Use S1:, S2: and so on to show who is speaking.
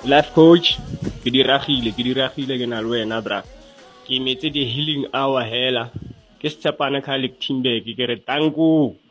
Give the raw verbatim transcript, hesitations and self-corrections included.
S1: Life coach, ke di ragile, ke di ragile ke na le wena bra. Ke metse di healing hour hela. Ke Sethapane Khalik Timberg ke re tanku.